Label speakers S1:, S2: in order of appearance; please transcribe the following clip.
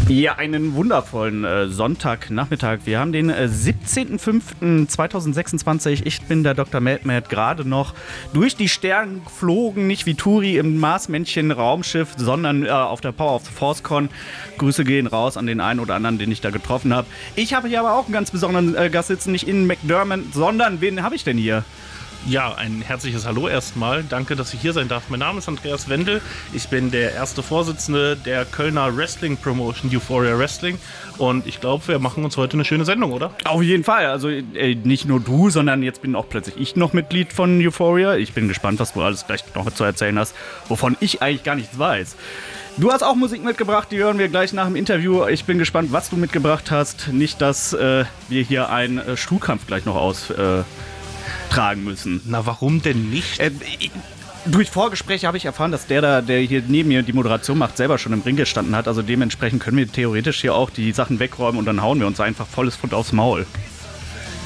S1: Ja, einen wundervollen Sonntagnachmittag. Wir haben den 17.05.2026. Ich bin der Dr. Mad gerade noch durch die Sterne geflogen, nicht wie Turi im Marsmännchen-Raumschiff, sondern auf der Power of the Force Con. Grüße gehen raus an den einen oder anderen, den ich da getroffen habe. Ich habe hier aber auch einen ganz besonderen Gast sitzen, nicht Ian McDermott, sondern wen habe ich denn hier?
S2: Ja, ein herzliches Hallo erstmal. Danke, dass ich hier sein darf. Mein Name ist Andreas Wendel. Ich bin der erste Vorsitzende der Kölner Wrestling Promotion Euphoria Wrestling. Und ich glaube, wir machen uns heute eine schöne Sendung, oder?
S1: Auf jeden Fall. Also nicht nur du, sondern jetzt bin auch plötzlich ich noch Mitglied von Euphoria. Ich bin gespannt, was du alles gleich noch zu erzählen hast, wovon ich eigentlich gar nichts weiß. Du hast auch Musik mitgebracht, die hören wir gleich nach dem Interview. Ich bin gespannt, was du mitgebracht hast. Nicht, dass wir hier einen Stuhlkampf gleich noch tragen müssen.
S2: Na, warum denn nicht?
S1: Durch Vorgespräche habe ich erfahren, dass der hier neben mir die Moderation macht, selber schon im Ring gestanden hat. Also dementsprechend können wir theoretisch hier auch die Sachen wegräumen und dann hauen wir uns einfach volles Pfund aufs Maul.